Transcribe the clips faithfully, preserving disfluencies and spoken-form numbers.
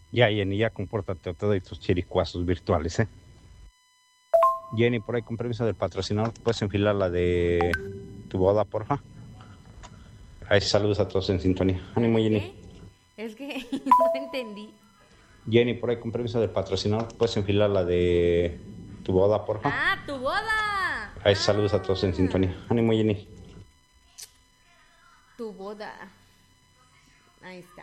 Ya, Jenny, ya compórtate, te doy tus chiricuazos virtuales, ¿eh? Jenny, por ahí con permiso del patrocinador, ¿puedes enfilar la de tu boda, porfa? Ahí saludos a todos en sintonía. Ánimo, Jenny. ¿Qué? Es que no entendí. Jenny, por ahí con permiso del patrocinador, ¿puedes enfilar la de tu boda, porfa? ¡Ah, tu boda! Ahí saludos a todos en sintonía. Ánimo, Jenny. Tu boda. Ahí está.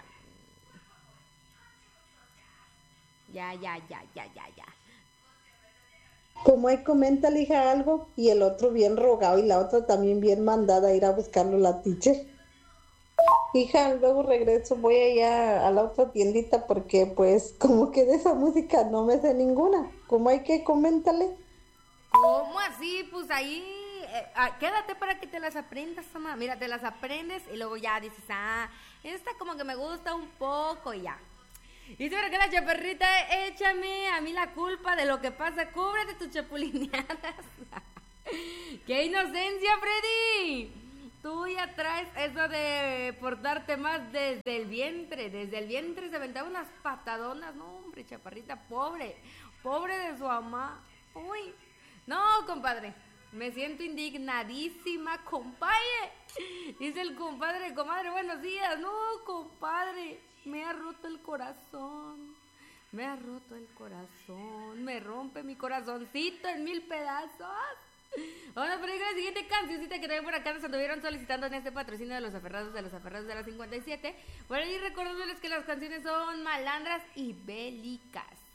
Ya, ya, ya, ya, ya, ya. Como ahí comenta la hija algo y el otro bien rogado y la otra también bien mandada a ir a buscarlo la teacher. Hija, luego regreso, voy allá a la otra tiendita porque pues como que de esa música no me sé ninguna. ¿Cómo hay que coméntale? ¿Cómo así? Pues ahí, eh, ah, quédate para que te las aprendas, mamá. Mira, te las aprendes y luego ya dices, ah, esta como que me gusta un poco y ya. Y sobre que la chaparrita, échame a mí la culpa de lo que pasa, cúbrete tus chapulineadas. ¡Qué inocencia, Freddy! Tú ya traes eso de portarte más desde el vientre. Desde el vientre se aventaba unas patadonas. No, hombre, chaparrita, pobre. Pobre de su mamá. Uy. No, compadre. Me siento indignadísima, compadre. Dice el compadre, comadre, buenos días. No, compadre. Me ha roto el corazón. Me ha roto el corazón. Me rompe mi corazoncito en mil pedazos. Ahora por ahí la siguiente cancioncita que también por acá nos anduvieron solicitando en este patrocinio de los aferrados de los aferrados de la cincuenta y siete. Por ahí recordándoles que las canciones son malandras y bélicas.